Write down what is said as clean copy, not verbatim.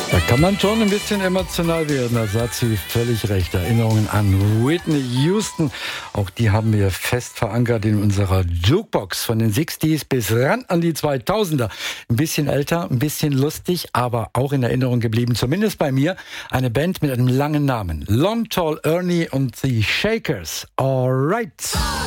Da kann man schon ein bisschen emotional werden, da hat sie völlig recht. Erinnerungen an Whitney Houston, auch die haben wir fest verankert in unserer Jukebox von den 60s bis ran an die 2000er. Ein bisschen älter, ein bisschen lustig, aber auch in Erinnerung geblieben, zumindest bei mir, eine Band mit einem langen Namen. Long Tall Ernie und the Shakers. Alright.